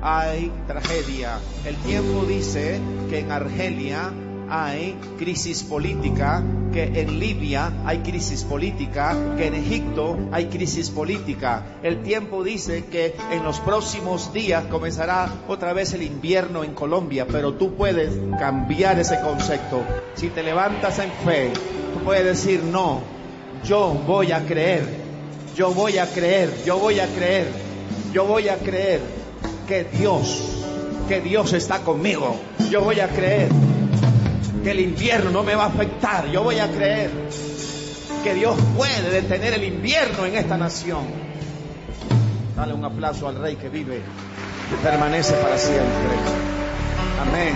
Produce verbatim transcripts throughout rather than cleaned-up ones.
hay tragedia. El tiempo dice que en Argelia hay crisis política, que en Libia hay crisis política, que en Egipto hay crisis política. El tiempo dice que en los próximos días comenzará otra vez el invierno en Colombia, pero tú puedes cambiar ese concepto. Si te levantas en fe, tú puedes decir: no, yo voy a creer, yo voy a creer, yo voy a creer, yo voy a creer que Dios, que Dios está conmigo. Yo voy a creer que el invierno no me va a afectar. Yo voy a creer que Dios puede detener el invierno en esta nación. Dale un aplauso al Rey que vive y permanece para siempre. Amén.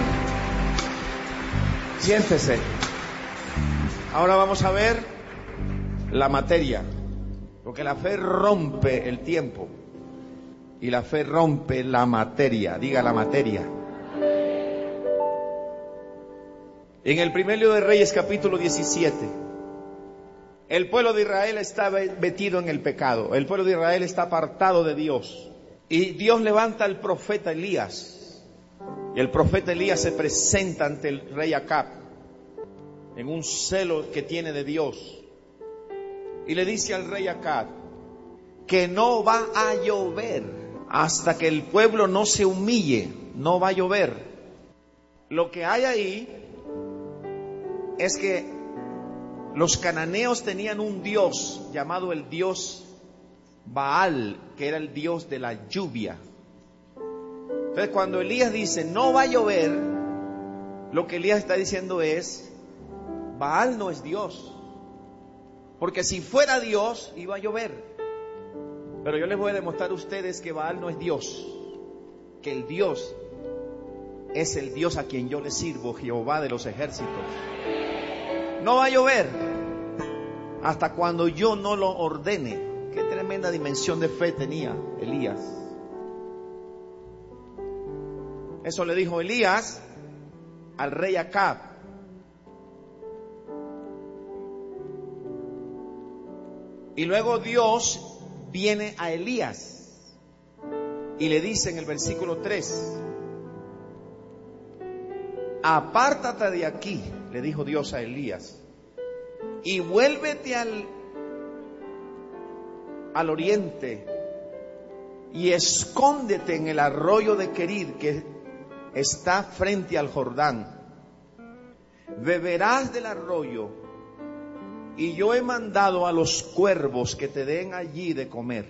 Siéntese. Ahora vamos a ver la materia, porque la fe rompe el tiempo y la fe rompe la materia. Diga la materia. En el primer libro de Reyes, capítulo diecisiete, el pueblo de Israel está metido en el pecado. El pueblo de Israel está apartado de Dios. Y Dios levanta al profeta Elías. Y el profeta Elías se presenta ante el rey Acab en un celo que tiene de Dios. Y le dice al rey Acab que no va a llover hasta que el pueblo no se humille. No va a llover. Lo que hay ahí es que los cananeos tenían un dios llamado el dios Baal, que era el dios de la lluvia. Entonces, cuando Elías dice no va a llover, lo que Elías está diciendo es: Baal no es Dios, porque si fuera Dios iba a llover. Pero yo les voy a demostrar a ustedes que Baal no es Dios, que el Dios es el Dios a quien yo le sirvo, Jehová de los ejércitos. No va a llover hasta cuando yo no lo ordene. Qué tremenda dimensión de fe tenía Elías. Eso le dijo Elías al rey Acab. Y luego Dios viene a Elías y le dice en el versículo tres: apártate de aquí, le dijo Dios a Elías, y vuélvete al, al oriente y escóndete en el arroyo de Querid, que está frente al Jordán. Beberás del arroyo, y yo he mandado a los cuervos que te den allí de comer.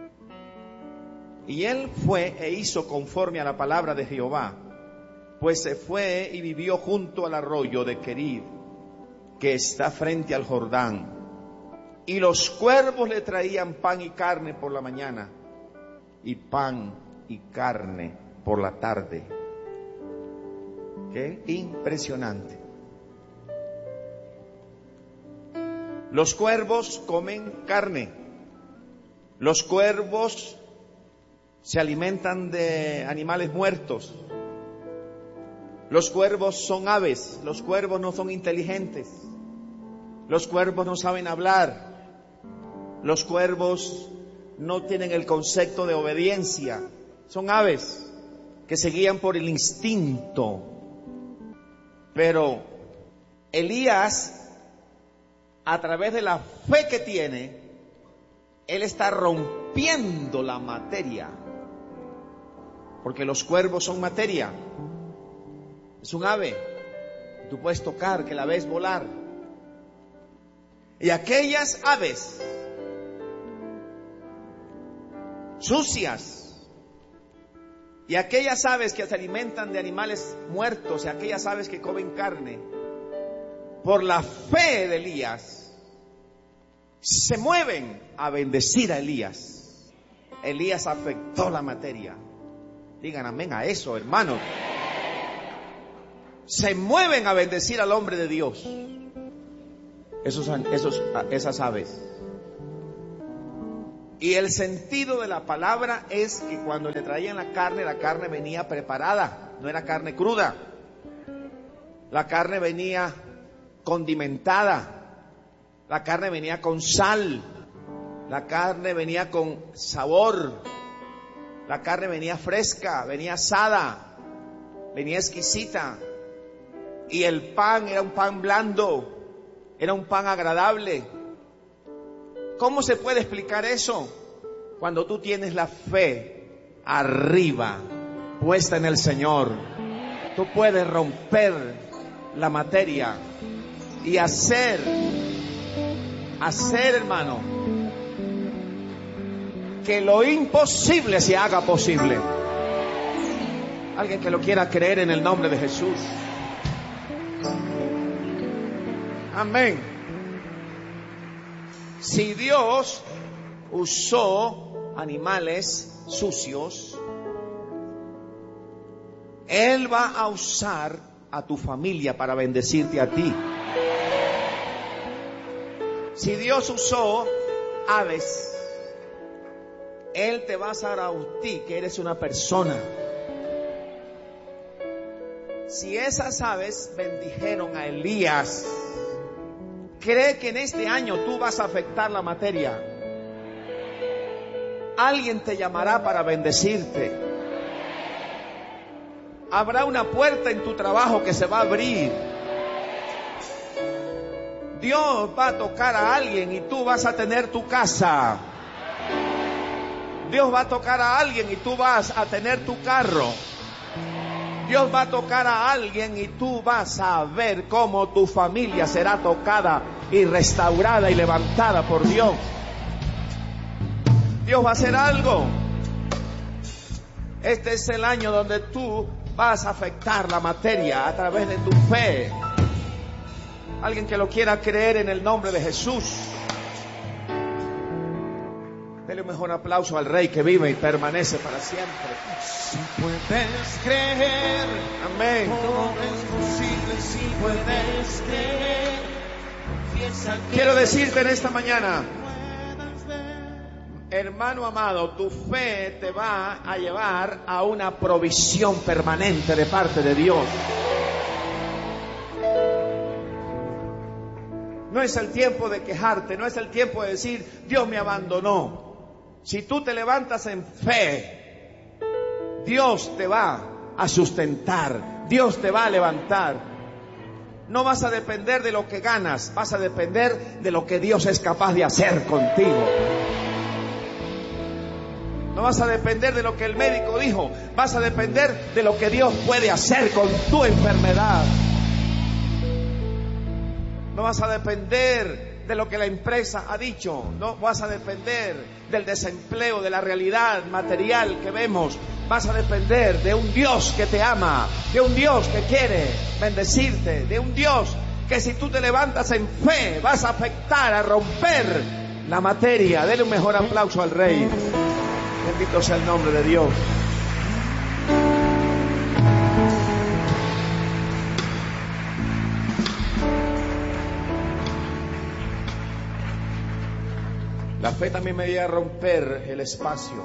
Y él fue e hizo conforme a la palabra de Jehová, pues se fue y vivió junto al arroyo de Querid, que está frente al Jordán. Y los cuervos le traían pan y carne por la mañana, y pan y carne por la tarde. Qué impresionante. Los cuervos comen carne. Los cuervos se alimentan de animales muertos. Los cuervos son aves. Los cuervos no son inteligentes. Los cuervos no saben hablar. Los cuervos no tienen el concepto de obediencia. Son aves que se guían por el instinto. Pero Elías, a través de la fe que tiene, él está rompiendo la materia. Porque los cuervos son materia. Es un ave. Tú puedes tocar, que la ves volar. Y aquellas aves sucias, y aquellas aves que se alimentan de animales muertos, y aquellas aves que comen carne, por la fe de Elías, se mueven a bendecir a Elías. Elías afectó la materia. Digan amén a eso, hermanos. Se mueven a bendecir al hombre de Dios. Esos, esos, esas aves. Y el sentido de la palabra es que cuando le traían la carne, la carne venía preparada, no era carne cruda. La carne venía condimentada, la carne venía con sal, la carne venía con sabor. La carne venía fresca, venía asada, venía exquisita. Y el pan era un pan blando, era un pan agradable. ¿Cómo se puede explicar eso? Cuando tú tienes la fe arriba, puesta en el Señor, tú puedes romper la materia y hacer, hacer, hermano, que lo imposible se haga posible. Alguien que lo quiera creer en el nombre de Jesús. Amén. Si Dios usó animales sucios, Él va a usar a tu familia para bendecirte a ti. Si Dios usó aves, Él te va a usar a ti, que eres una persona. Si esas aves bendijeron a Elías, cree que en este año tú vas a afectar la materia. Alguien te llamará para bendecirte. Habrá una puerta en tu trabajo que se va a abrir. Dios va a tocar a alguien y tú vas a tener tu casa. Dios va a tocar a alguien y tú vas a tener tu carro. Dios va a tocar a alguien y tú vas a ver cómo tu familia será tocada y restaurada y levantada por Dios. Dios va a hacer algo. Este es el año donde tú vas a afectar la materia a través de tu fe. Alguien que lo quiera creer en el nombre de Jesús. Dele un mejor aplauso al Rey que vive y permanece para siempre. Si puedes creer, amén. Todo es posible si puedes creer. Quiero decirte en esta mañana, hermano amado, tu fe te va a llevar a una provisión permanente de parte de Dios. No es el tiempo de quejarte, no es el tiempo de decir, Dios me abandonó. Si tú te levantas en fe, Dios te va a sustentar, Dios te va a levantar. No vas a depender de lo que ganas, vas a depender de lo que Dios es capaz de hacer contigo. No vas a depender de lo que el médico dijo, vas a depender de lo que Dios puede hacer con tu enfermedad. No vas a depender de lo que la empresa ha dicho, no vas a depender del desempleo, de la realidad material que vemos. Vas a depender de un Dios que te ama, de un Dios que quiere bendecirte, de un Dios que si tú te levantas en fe vas a afectar, a romper la materia. Dele un mejor aplauso al Rey. Bendito sea el nombre de Dios. La fe también me ayuda a romper el espacio.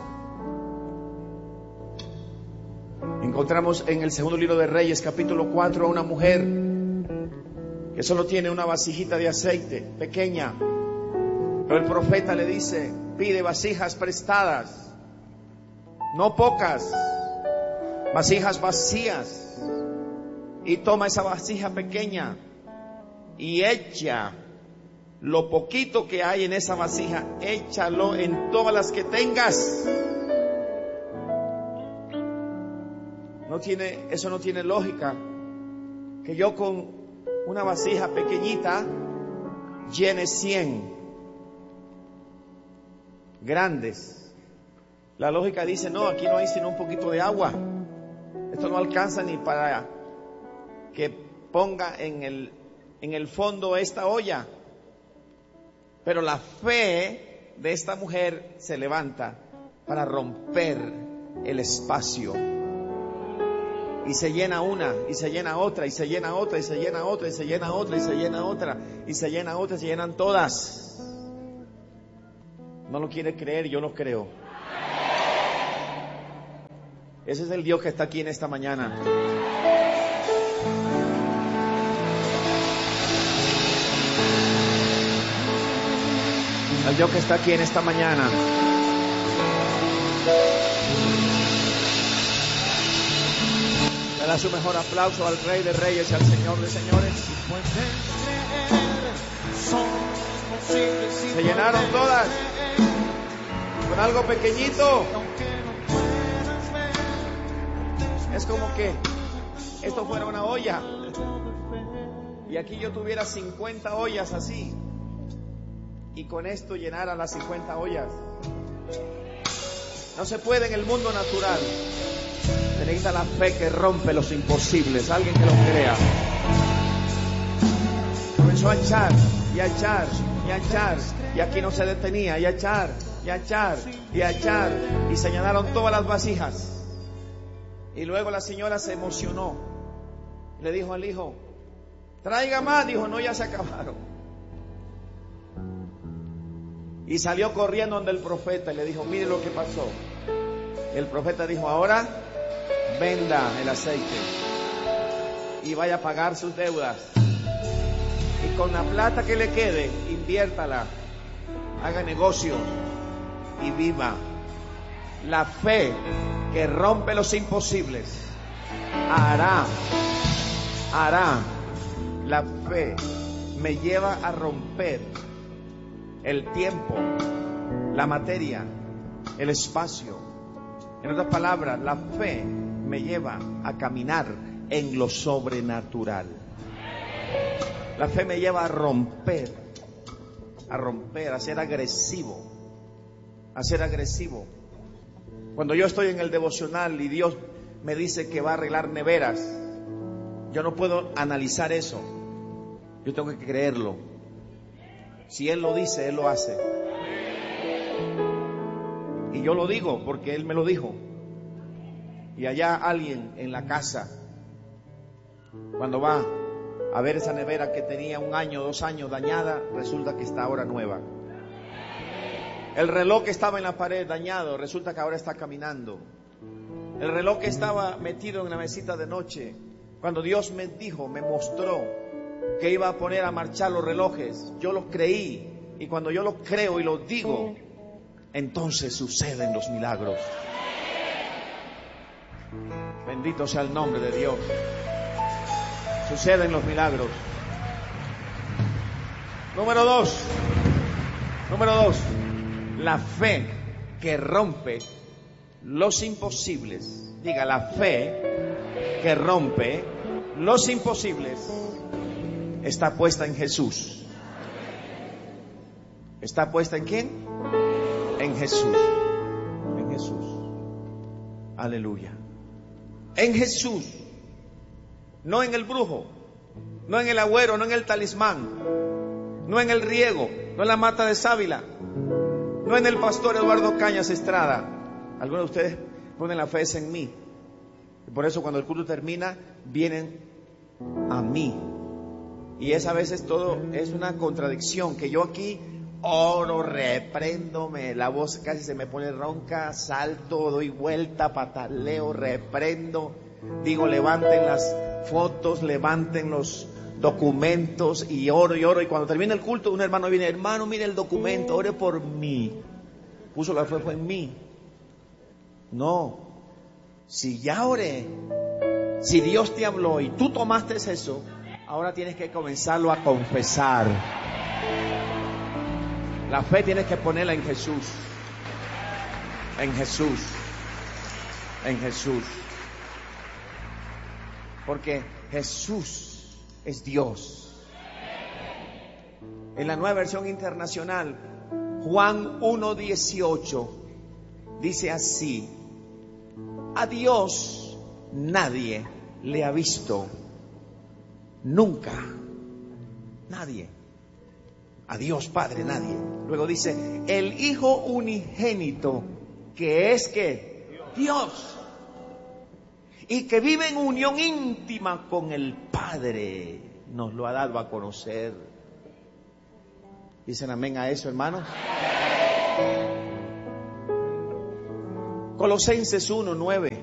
Encontramos en el segundo libro de Reyes, capítulo cuatro, a una mujer que solo tiene una vasijita de aceite, pequeña. Pero el profeta le dice, pide vasijas prestadas, no pocas, vasijas vacías. Y toma esa vasija pequeña y echa lo poquito que hay en esa vasija, échalo en todas las que tengas. No tiene, eso no tiene lógica. Que yo con una vasija pequeñita llene cien grandes. La lógica dice, no, aquí no hay sino un poquito de agua. Esto no alcanza ni para que ponga en el, en el fondo esta olla. Pero la fe de esta mujer se levanta para romper el espacio. Y se llena una, y se llena otra, y se llena otra, y se llena otra, y se llena otra, y se llena otra, y se llena otra, y se llenan todas. No lo quiere creer, yo lo creo. Ese es el Dios que está aquí en esta mañana. El Dios que está aquí en esta mañana. Da su mejor aplauso al Rey de Reyes y al Señor de Señores. Se llenaron todas con algo pequeñito. Es como que esto fuera una olla y aquí yo tuviera cincuenta ollas así y con esto llenara las cincuenta ollas. No se puede en el mundo natural. Se necesita la fe que rompe los imposibles. Alguien que lo crea. Comenzó a echar y a echar y a echar y aquí no se detenía, y a echar y a echar y a echar y se llenaron todas las vasijas. Y luego la señora se emocionó. Le dijo al hijo: traiga más. Dijo: no, ya se acabaron. Y salió corriendo donde el profeta y le dijo: mire lo que pasó. El profeta dijo: ahora venda el aceite y vaya a pagar sus deudas. Y con la plata que le quede, inviértala, haga negocios y viva. La fe que rompe los imposibles hará, hará. La fe me lleva a romper el tiempo, la materia, el espacio. En otras palabras, la fe me lleva a caminar en lo sobrenatural. La fe me lleva a romper, a romper, a ser agresivo, a ser agresivo. Cuando yo estoy en el devocional y Dios me dice que va a arreglar neveras, yo no puedo analizar eso. Yo tengo que creerlo. Si Él lo dice, Él lo hace. Y yo lo digo porque Él me lo dijo. Y allá alguien en la casa, cuando va a ver esa nevera que tenía un año, dos años dañada, resulta que está ahora nueva. El reloj que estaba en la pared dañado, resulta que ahora está caminando. El reloj que estaba metido en la mesita de noche, cuando Dios me dijo, me mostró que iba a poner a marchar los relojes, yo lo creí. Y cuando yo lo creo y lo digo, entonces suceden los milagros. Bendito sea el nombre de Dios. Suceden los milagros. Número dos. Número dos. La fe que rompe los imposibles. Diga, la fe que rompe los imposibles está puesta en Jesús. ¿Está puesta en quién? En Jesús. En Jesús. Aleluya. En Jesús. No en el brujo, no en el agüero, no en el talismán, no en el riego, no en la mata de sábila, no en el pastor Eduardo Cañas Estrada. Algunos de ustedes ponen la fe en mí. Y por eso cuando el culto termina, vienen a mí. Y es a veces todo, es una contradicción, que yo aquí oro, reprendo, me, la voz casi se me pone ronca, salto, doy vuelta, pataleo, reprendo, digo levanten las fotos, levanten los documentos y oro y oro. Y cuando termina el culto, un hermano viene: hermano, mire el documento, ore por mí. Puso la fe fue en mí. No, si ya oré, si Dios te habló y tú tomaste eso, ahora tienes que comenzarlo a confesar. La fe tienes que ponerla en Jesús. En Jesús. En Jesús. Porque Jesús es Dios. En la Nueva Versión Internacional, Juan uno dieciocho dice así: a Dios nadie le ha visto nunca. Nadie. A Dios Padre nadie. Luego dice: el Hijo unigénito, que es que Dios, y que vive en unión íntima con el Padre, nos lo ha dado a conocer. ¿Dicen amén a eso, hermanos? Colosenses uno, nueve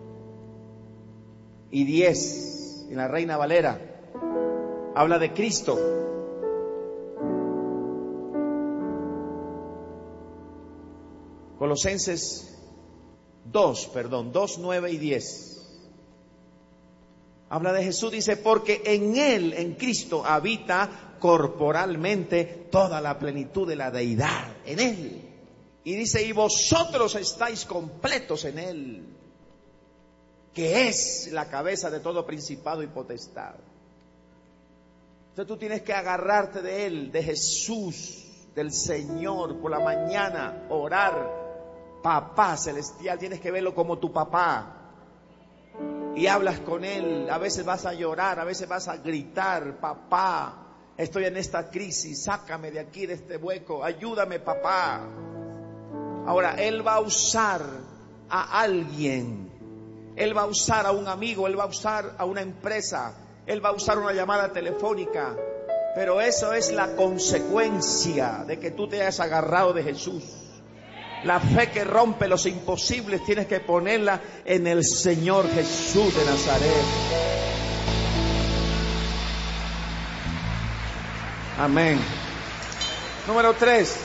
y diez, en la Reina Valera, habla de Cristo. Colosenses dos, perdón, dos, nueve y diez. Habla de Jesús, dice, porque en Él, en Cristo, habita corporalmente toda la plenitud de la deidad. En Él. Y dice, y vosotros estáis completos en Él, que es la cabeza de todo principado y potestad. Entonces tú tienes que agarrarte de Él, de Jesús, del Señor, por la mañana, orar. Papá celestial, tienes que verlo como tu papá. Y hablas con Él, a veces vas a llorar, a veces vas a gritar, papá, estoy en esta crisis, sácame de aquí, de este hueco, ayúdame, papá. Ahora, Él va a usar a alguien, Él va a usar a un amigo, Él va a usar a una empresa, Él va a usar una llamada telefónica, pero eso es la consecuencia de que tú te hayas agarrado de Jesús. La fe que rompe los imposibles tienes que ponerla en el Señor Jesús de Nazaret. Amén. Número tres.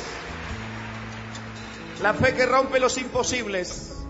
La fe que rompe los imposibles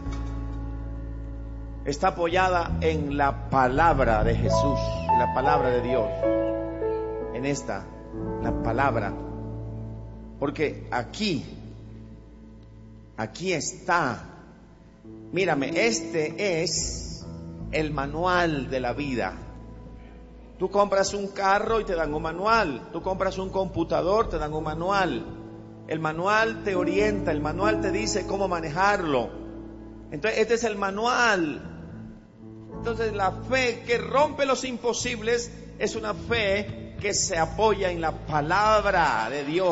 está apoyada en la palabra de Jesús, en la palabra de Dios. En esta, la palabra. Porque aquí... Aquí está. Mírame, este es el manual de la vida. Tú compras un carro y te dan un manual. Tú compras un computador, te dan un manual. El manual te orienta, el manual te dice cómo manejarlo. Entonces, este es el manual. Entonces, la fe que rompe los imposibles es una fe que se apoya en la palabra de Dios.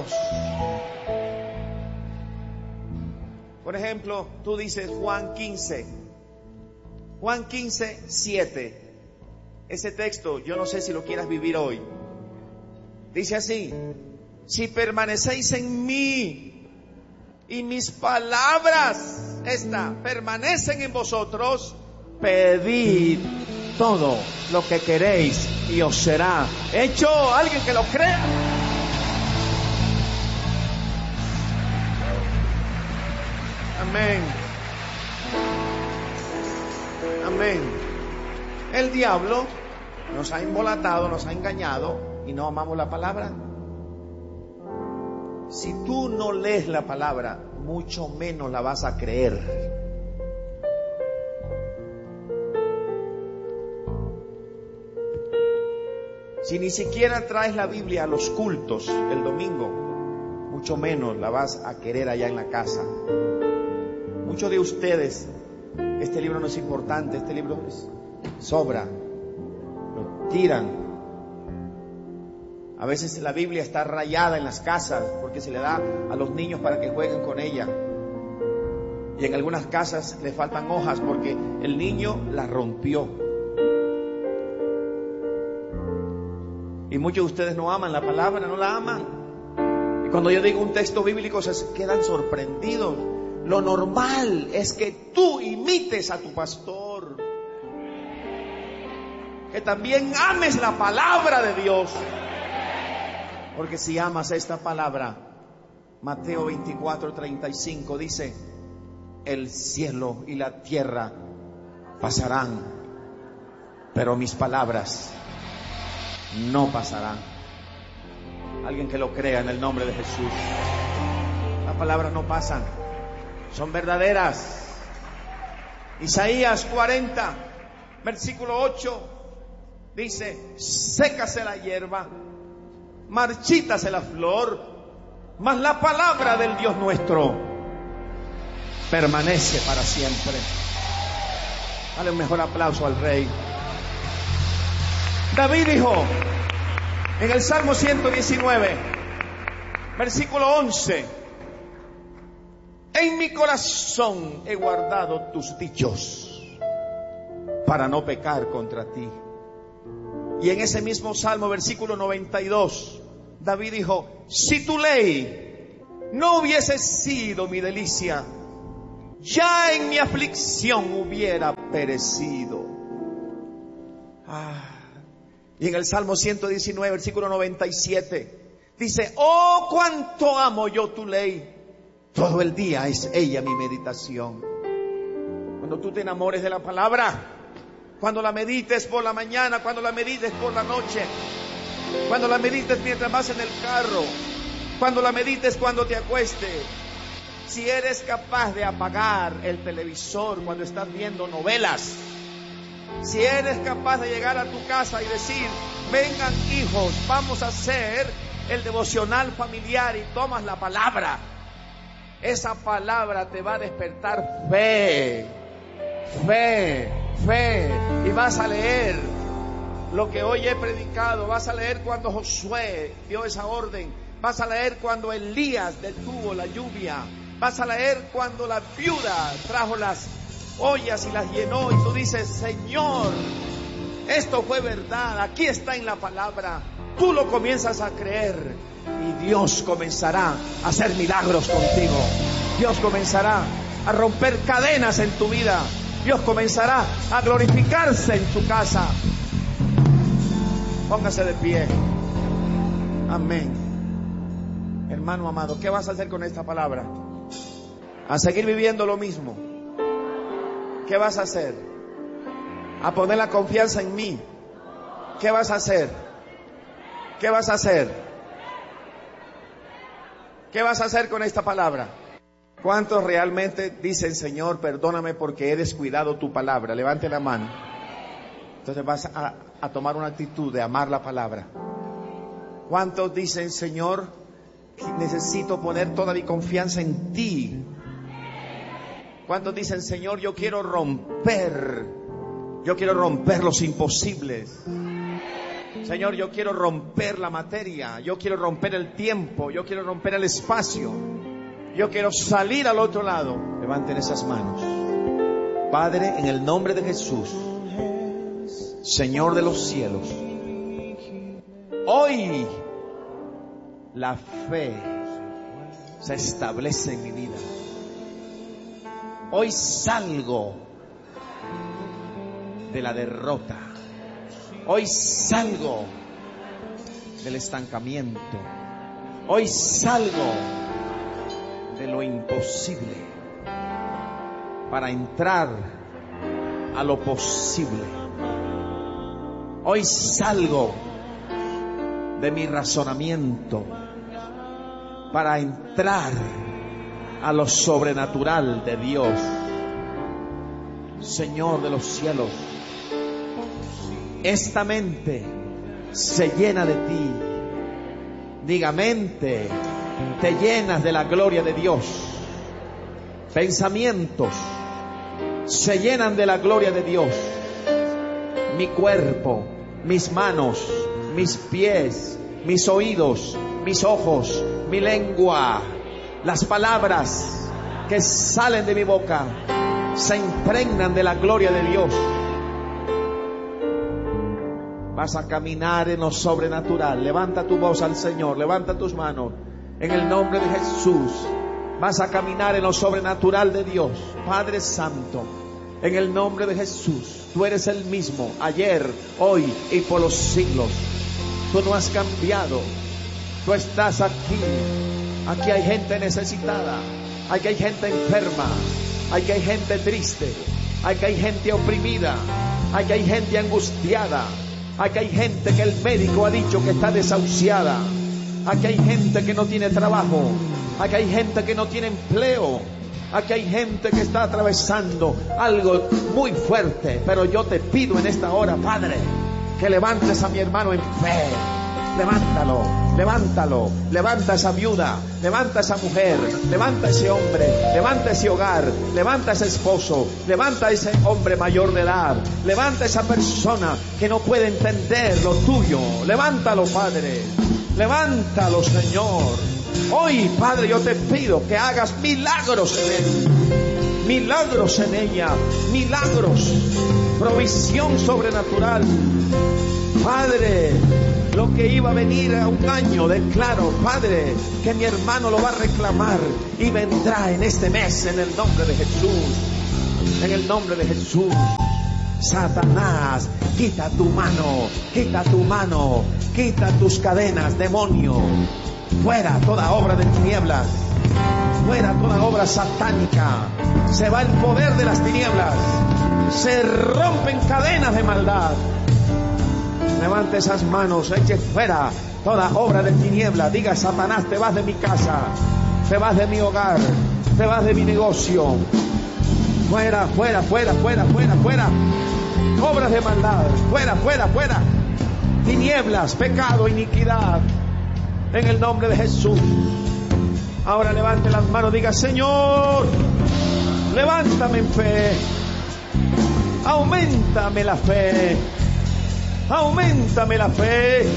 Por ejemplo, tú dices Juan quince, Juan quince, siete. Ese texto, yo no sé si lo quieras vivir hoy. Dice así: si permanecéis en mí y mis palabras, esta, permanecen en vosotros, pedid todo lo que queréis y os será hecho. Alguien que lo crea. Amén. Amén. El diablo nos ha embolatado, nos ha engañado y no amamos la palabra. Si tú no lees la palabra, mucho menos la vas a creer. Si ni siquiera traes la Biblia a los cultos el domingo, mucho menos la vas a querer allá en la casa. Muchos de ustedes, este libro no es importante, este libro es, sobra, lo tiran. A veces la Biblia está rayada en las casas porque se le da a los niños para que jueguen con ella. Y en algunas casas le faltan hojas porque el niño la rompió. Y muchos de ustedes no aman la palabra, no la aman. Y cuando yo digo un texto bíblico se quedan sorprendidos. Lo normal es que tú imites a tu pastor, que también ames la palabra de Dios, porque si amas esta palabra, Mateo veinticuatro, treinta y cinco dice: el cielo y la tierra pasarán, pero mis palabras no pasarán. Alguien que lo crea en el nombre de Jesús. Las palabras no pasan, son verdaderas. Isaías cuarenta, versículo ocho, dice: sécase la hierba, marchítase la flor, mas la palabra del Dios nuestro permanece para siempre. Dale un mejor aplauso al Rey. David dijo en el Salmo ciento diecinueve, versículo once: en mi corazón he guardado tus dichos para no pecar contra ti. Y en ese mismo Salmo, versículo noventa y dos, David dijo: si tu ley no hubiese sido mi delicia, ya en mi aflicción hubiera perecido. Ah. Y en el Salmo ciento diecinueve, versículo noventa y siete, dice: oh, cuánto amo yo tu ley, todo el día es ella mi meditación. Cuando tú te enamores de la palabra, Cuando la medites por la mañana, cuando la medites por la noche, cuando la medites mientras vas en el carro, cuando la medites cuando te acuestes. Si eres capaz de apagar el televisor cuando estás viendo novelas, si eres capaz de llegar a tu casa y decir, vengan hijos, vamos a hacer el devocional familiar, y tomas la palabra, esa palabra te va a despertar fe, fe, fe, y vas a leer lo que hoy he predicado, vas a leer cuando Josué dio esa orden, vas a leer cuando Elías detuvo la lluvia, vas a leer cuando la viuda trajo las ollas y las llenó, y tú dices, Señor, esto fue verdad, aquí está en la palabra. Tú lo comienzas a creer y Dios comenzará a hacer milagros contigo. Dios comenzará a romper cadenas en tu vida. Dios comenzará a glorificarse en tu casa. Póngase de pie. Amén. Hermano amado, ¿qué vas a hacer con esta palabra? ¿A seguir viviendo lo mismo? ¿Qué vas a hacer? ¿A poner la confianza en mí? ¿Qué vas a hacer? ¿Qué vas a hacer? ¿Qué vas a hacer con esta palabra? ¿Cuántos realmente dicen, Señor, perdóname porque he descuidado tu palabra? Levante la mano. Entonces vas a, a tomar una actitud de amar la palabra. ¿Cuántos dicen, Señor, necesito poner toda mi confianza en ti? ¿Cuántos dicen, Señor, yo quiero romper, yo quiero romper los imposibles? Señor, yo quiero romper la materia, yo quiero romper el tiempo, yo quiero romper el espacio, yo quiero salir al otro lado. Levanten esas manos. Padre, en el nombre de Jesús, Señor de los cielos, hoy la fe se establece en mi vida. Hoy salgo de la derrota. Hoy salgo del estancamiento. Hoy salgo de lo imposible para entrar a lo posible. Hoy salgo de mi razonamiento para entrar a lo sobrenatural de Dios. Señor de los cielos, esta mente se llena de ti. Diga, mente, te llenas de la gloria de Dios. Pensamientos se llenan de la gloria de Dios. Mi cuerpo, mis manos, mis pies, mis oídos, mis ojos, mi lengua, las palabras que salen de mi boca se impregnan de la gloria de Dios. Vas a caminar en lo sobrenatural. Levanta tu voz al Señor, levanta tus manos en el nombre de Jesús. Vas a caminar en lo sobrenatural de Dios. Padre Santo, en el nombre de Jesús, tú eres el mismo ayer, hoy y por los siglos. Tú no has cambiado. Tú estás aquí. Aquí hay gente necesitada. Aquí hay gente enferma. Aquí hay gente triste. Aquí hay gente oprimida. Aquí hay gente angustiada. Aquí hay gente que el médico ha dicho que está desahuciada. Aquí hay gente que no tiene trabajo. Aquí hay gente que no tiene empleo. Aquí hay gente que está atravesando algo muy fuerte. Pero yo te pido en esta hora, Padre, que levantes a mi hermano en fe. Levántalo, levántalo, levanta a esa viuda, levanta a esa mujer, levanta a ese hombre, levanta a ese hogar, levanta a ese esposo, levanta a ese hombre mayor de edad, levanta a esa persona que no puede entender lo tuyo. Levántalo, Padre, levántalo, Señor. Hoy, Padre, yo te pido que hagas milagros en él, milagros en ella, milagros, provisión sobrenatural. Padre, lo que iba a venir a un año, declaro, Padre, que mi hermano lo va a reclamar y vendrá en este mes, en el nombre de Jesús, en el nombre de Jesús. Satanás, quita tu mano, quita tu mano, quita tus cadenas, demonio. Fuera toda obra de tinieblas, fuera toda obra satánica. Se va el poder de las tinieblas. Se rompen cadenas de maldad. Levante esas manos, eche fuera toda obra de tiniebla. Diga: Satanás, te vas de mi casa, te vas de mi hogar, te vas de mi negocio. Fuera, fuera, fuera, fuera, fuera, fuera. Obras de maldad, fuera, fuera, fuera. Tinieblas, pecado, iniquidad. En el nombre de Jesús. Ahora levante las manos, diga: Señor, levántame en fe. Auméntame la fe. Auméntame la fe.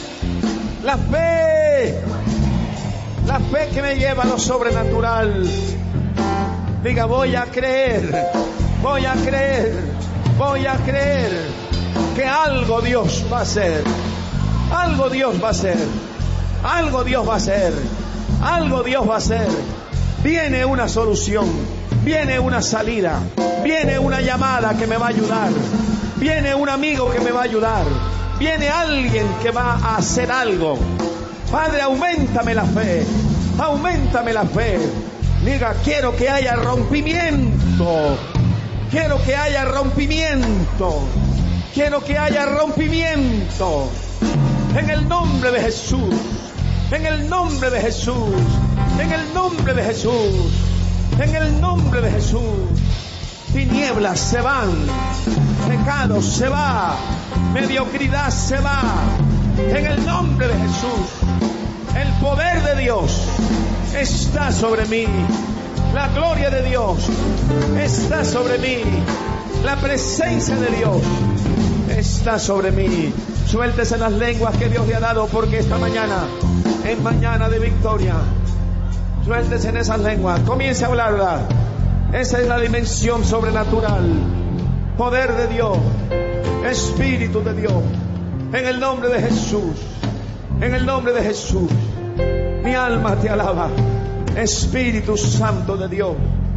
La fe. La fe que me lleva a lo sobrenatural. Diga: voy a creer. Voy a creer. Voy a creer que algo Dios va a hacer. Algo Dios va a hacer. Algo Dios va a hacer. Algo Dios va a hacer. Viene una solución. Viene una salida. Viene una llamada que me va a ayudar. Viene un amigo que me va a ayudar. Viene alguien que va a hacer algo. Padre, auméntame la fe. Auméntame la fe. Diga: quiero que haya rompimiento. Quiero que haya rompimiento. Quiero que haya rompimiento. En el nombre de Jesús. En el nombre de Jesús. En el nombre de Jesús. En el nombre de Jesús. Tinieblas se van. Pecado se va. Mediocridad se va. En el nombre de Jesús. El poder de Dios está sobre mí. La gloria de Dios está sobre mí. La presencia de Dios está sobre mí. Suéltese las lenguas que Dios le ha dado, porque esta mañana es mañana de victoria. Suéltese en esas lenguas. Comience a hablarla. Esa es la dimensión sobrenatural. Poder de Dios. Espíritu de Dios. En el nombre de Jesús. En el nombre de Jesús. Mi alma te alaba. Espíritu Santo de Dios.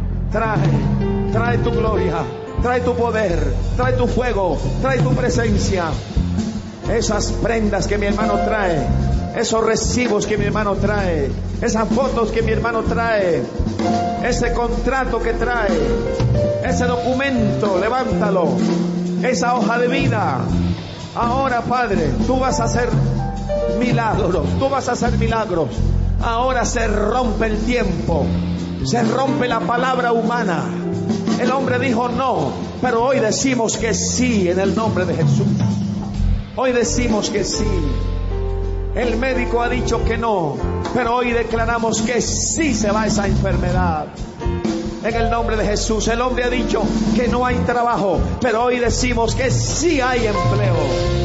Trae, trae tu gloria. Trae tu poder. Trae tu fuego. Trae tu presencia. Esas prendas que mi hermano trae. Esos recibos que mi hermano trae. Esas fotos que mi hermano trae. Ese contrato que trae. Ese documento, levántalo. Esa hoja de vida. Ahora, Padre, tú vas a hacer milagros. Tú vas a hacer milagros. Ahora se rompe el tiempo. Se rompe la palabra humana. El hombre dijo no, pero hoy decimos que sí en el nombre de Jesús. Hoy decimos que sí. El médico ha dicho que no, pero hoy declaramos que sí se va esa enfermedad. En el nombre de Jesús. El hombre ha dicho que no hay trabajo, pero hoy decimos que sí hay empleo.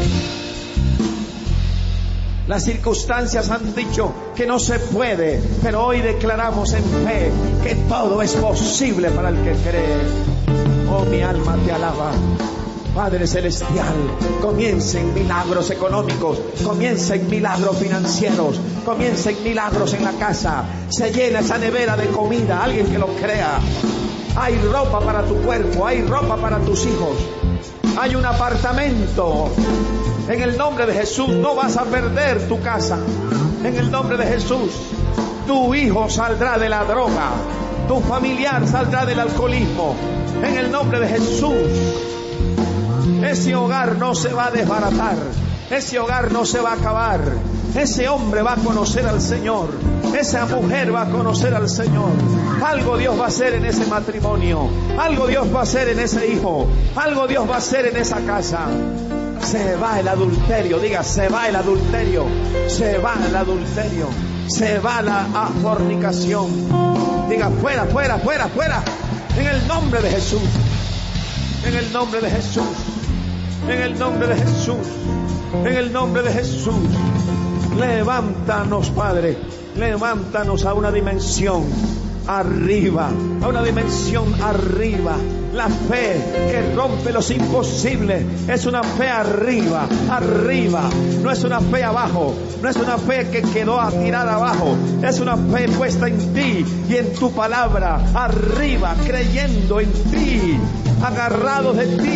Las circunstancias han dicho que no se puede, pero hoy declaramos en fe que todo es posible para el que cree. Oh, mi alma te alaba. Padre Celestial, comiencen milagros económicos, comiencen milagros financieros, comiencen milagros en la casa. Se llena esa nevera de comida, alguien que lo crea. Hay ropa para tu cuerpo, hay ropa para tus hijos, hay un apartamento. En el nombre de Jesús no vas a perder tu casa. En el nombre de Jesús, tu hijo saldrá de la droga, tu familiar saldrá del alcoholismo. En el nombre de Jesús. Ese hogar no se va a desbaratar. Ese hogar no se va a acabar. Ese hombre va a conocer al Señor. Esa mujer va a conocer al Señor. Algo Dios va a hacer en ese matrimonio. Algo Dios va a hacer en ese hijo. Algo Dios va a hacer en esa casa. Se va el adulterio. Diga: se va el adulterio. Se va el adulterio. Se va la fornicación. Diga: fuera, fuera, fuera, fuera. En el nombre de Jesús. En el nombre de Jesús. En el nombre de Jesús. En el nombre de Jesús. Levántanos, Padre. Levántanos a una dimensión arriba. A una dimensión arriba. La fe que rompe los imposibles es una fe arriba, arriba. No es una fe abajo. No es una fe que quedó tirada abajo. Es una fe puesta en ti y en tu palabra. Arriba, creyendo en ti, agarrados de ti.